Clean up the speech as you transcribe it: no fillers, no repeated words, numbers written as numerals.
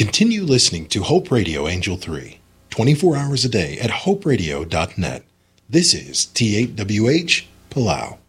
Continue listening to Hope Radio Angel 3, 24 hours a day at hoperadio.net. This is T8WH, Palau.